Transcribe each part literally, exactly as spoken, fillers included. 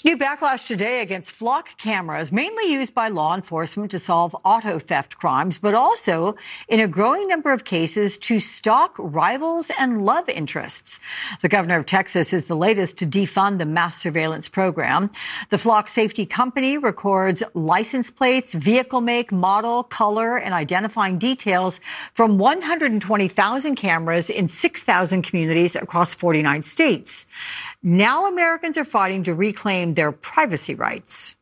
New backlash today against Flock cameras, mainly used by law enforcement to solve auto theft crimes, but also in a growing number of cases to stalk rivals and love interests. The governor of Texas is the latest to defund the mass surveillance program. The Flock Safety Company records license plates, vehicle make, model, color, and identifying details from one hundred twenty thousand cameras in six thousand communities across forty-nine states. Now Americans are fighting to reclaim their privacy rights.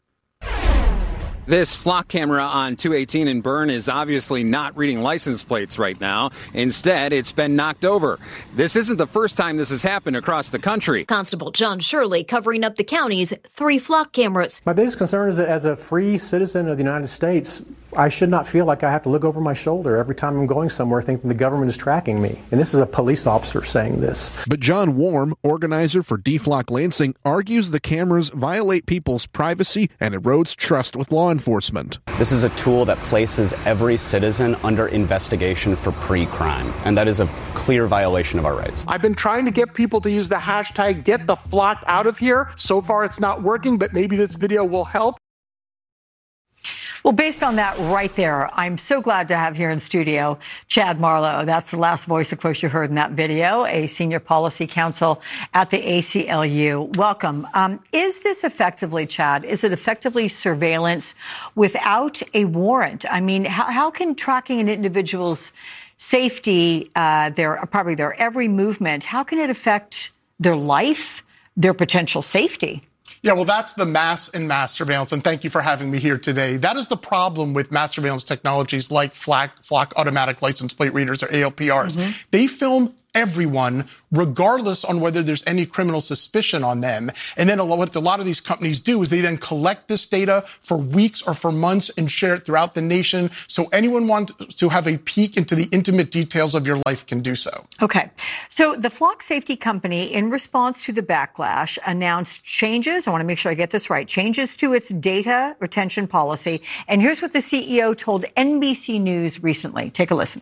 This Flock camera on two eighteen in Bern is obviously not reading license plates right now. Instead, it's been knocked over. This isn't the first time this has happened across the country. Constable John Shirley covering up the county's three Flock cameras. My biggest concern is that as a free citizen of the United States, I should not feel like I have to look over my shoulder every time I'm going somewhere thinking the government is tracking me. And this is a police officer saying this. But John Warm, organizer for DeFlock Lansing, argues the cameras violate people's privacy and erodes trust with law enforcement. This is a tool that places every citizen under investigation for pre-crime, and that is a clear violation of our rights. I've been trying to get people to use the hashtag get the flock out of here. So far it's not working, but maybe this video will help. Well, based on that right there, I'm so glad to have here in studio Chad Marlowe. That's the last voice, of course, you heard in that video, a senior policy counsel at the A C L U. Welcome. Um, is this effectively, Chad, is it effectively surveillance without a warrant? I mean, how, how can tracking an individual's safety, uh, their probably their every movement, how can it affect their life, their potential safety? Yeah, well, that's the mass and mass surveillance. And thank you for having me here today. That is the problem with mass surveillance technologies like Flock, Flock automatic license plate readers, or A L P Rs. Mm-hmm. They film everyone, regardless on whether there's any criminal suspicion on them. And then a lot, what a lot of these companies do is they then collect this data for weeks or for months and share it throughout the nation. So anyone wants to have a peek into the intimate details of your life can do so. Okay. So the Flock Safety Company, in response to the backlash, announced changes. I want to make sure I get this right. Changes to its data retention policy. And here's what the C E O told N B C News recently. Take a listen.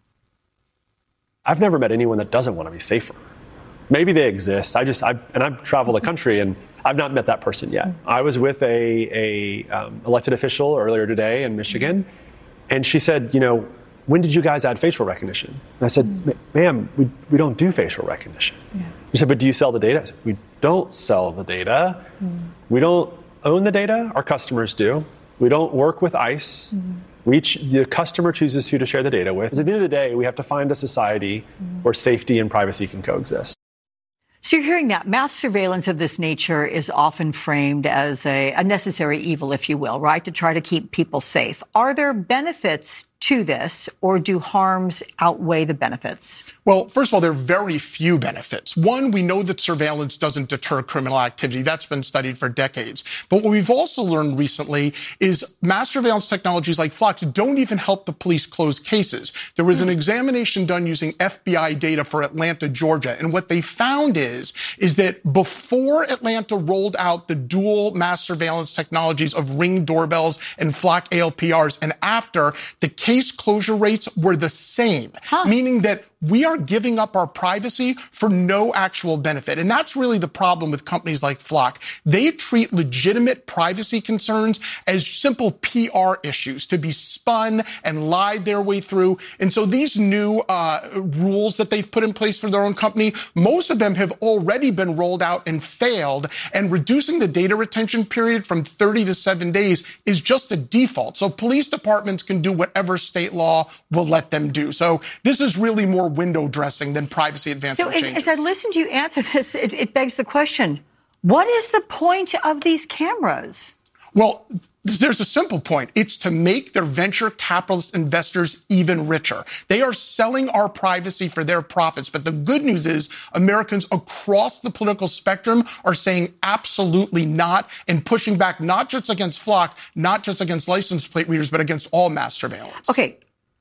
I've never met anyone that doesn't want to be safer. Maybe they exist. I just, I, and I've traveled the country and I've not met that person yet. I was with a, a um, elected official earlier today in Michigan, and she said, you know, when did you guys add facial recognition? And I said, ma'am, we, we don't do facial recognition. Yeah. She said, but do you sell the data? I said, we don't sell the data. Mm. We don't own the data. Our customers do. We don't work with ICE. Mm. We each, the customer chooses who to share the data with. At the end of the day, we have to find a society mm. where safety and privacy can coexist. So you're hearing that mass surveillance of this nature is often framed as a, a necessary evil, if you will, right, to try to keep people safe. Are there benefits to this, or do harms outweigh the benefits? Well, first of all, there are very few benefits. One, we know that surveillance doesn't deter criminal activity. That's been studied for decades. But what we've also learned recently is mass surveillance technologies like Flock don't even help the police close cases. There was an examination done using F B I data for Atlanta, Georgia. And what they found is, is that before Atlanta rolled out the dual mass surveillance technologies of Ring doorbells and Flock A L P Rs, and after, the case closure rates were the same, huh. meaning that we are giving up our privacy for no actual benefit. And that's really the problem with companies like Flock. They treat legitimate privacy concerns as simple P R issues to be spun and lied their way through. And so these new uh, rules that they've put in place for their own company, most of them have already been rolled out and failed. And reducing the data retention period from thirty to seven days is just a default. So police departments can do whatever state law will let them do. So this is really more window dressing than privacy advancement so as, changes. as I listen to you answer this, it, it begs the question, what is the point of these cameras? Well, there's a simple point. It's to make their venture capitalist investors even richer. They are selling our privacy for their profits. But the good news is Americans across the political spectrum are saying absolutely not and pushing back not just against Flock, not just against license plate readers, but against all mass surveillance. Okay.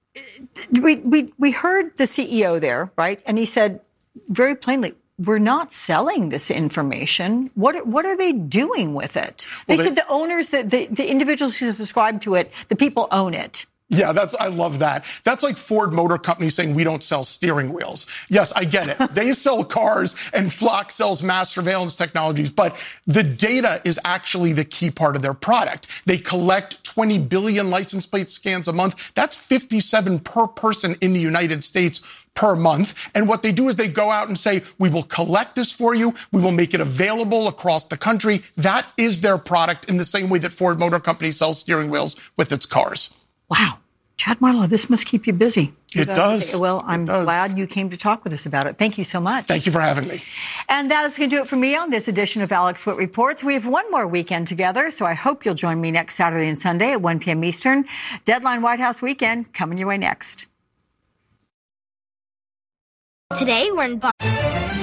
We, we, we heard the C E O there, right? And he said very plainly, we're not selling this information. What, what are they doing with it? They, well, they said the owners, the, the, the individuals who subscribe to it, the people own it. Yeah, that's, I love that. That's like Ford Motor Company saying we don't sell steering wheels. Yes, I get it. They sell cars and Flock sells mass surveillance technologies, but the data is actually the key part of their product. They collect twenty billion license plate scans a month. That's fifty-seven per person in the United States per month. And what they do is they go out and say, we will collect this for you. We will make it available across the country. That is their product in the same way that Ford Motor Company sells steering wheels with its cars. Wow. Chad Marlowe, this must keep you busy. It does. Well, I'm does. glad you came to talk with us about it. Thank you so much. Thank you for having me. And that is going to do it for me on this edition of Alex Witt Reports. We have one more weekend together, so I hope you'll join me next Saturday and Sunday at one p.m. Eastern. Deadline White House Weekend coming your way next. Today we're in...